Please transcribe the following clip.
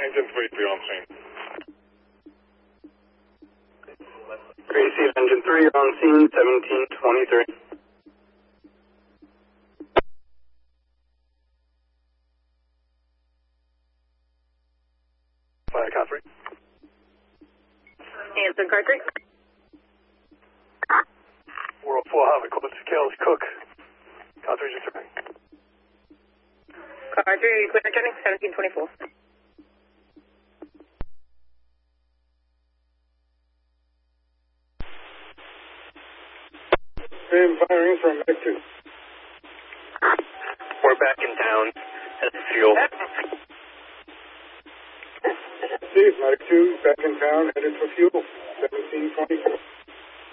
Engine 3 on scene. Gracie, Engine 3, you're on scene, 1723. Fire car 3. Answer, car 3. 404 Harvey, Corbett, Kells, Cook. Car 3 just returning. Car 3, clear returning, 1724. Same firing from Medic 2. We're back in town. Headed for fuel. Steve, Medic 2, back in town, headed for fuel. 1724.